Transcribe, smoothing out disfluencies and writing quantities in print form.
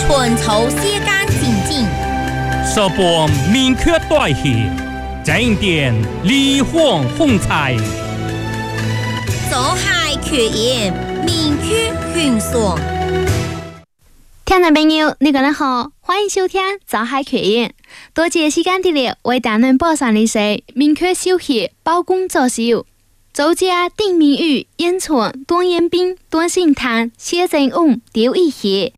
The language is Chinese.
春秋世间静静， 说本明确代写，正点离荒风采。 走海缺盐，明确迅速。 听众朋友，你们好，欢迎收听《走海缺盐》。多谢时间的了，为大家播上的是明确休息包工作秀。作家丁明宇、演唱段彦斌、段信谈、谢振武、刘一贤。